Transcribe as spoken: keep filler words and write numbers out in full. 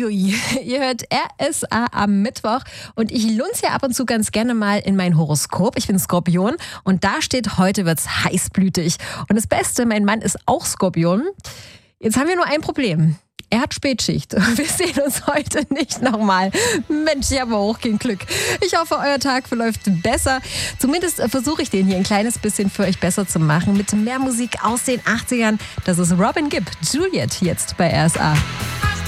Uiuiui, ihr hört R S A am Mittwoch und ich lunze ja ab und zu ganz gerne mal in mein Horoskop. Ich bin Skorpion und da steht, heute wird's heißblütig. Und das Beste, mein Mann ist auch Skorpion. Jetzt haben wir nur ein Problem. Er hat Spätschicht. Wir sehen uns heute nicht nochmal. Mensch, ich habe auch kein Glück. Ich hoffe, euer Tag verläuft besser. Zumindest versuche ich den hier ein kleines bisschen für euch besser zu machen. Mit mehr Musik aus den achtzigern. Das ist Robin Gibb. Juliet jetzt bei R S A.